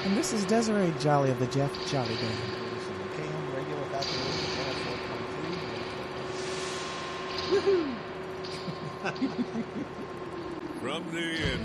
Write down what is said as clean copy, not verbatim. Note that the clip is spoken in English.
And this is Desiree Jolly of the Jeff Jolly Band. KM Radio without the From the